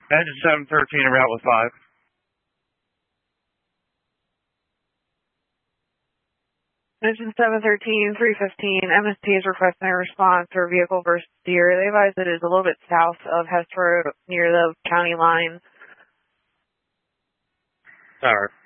Engine 713 en route with 5. Engine 713, 315, MST is requesting a response for vehicle versus deer. They advise it is a little bit south of Hess Road near the county line. Alright.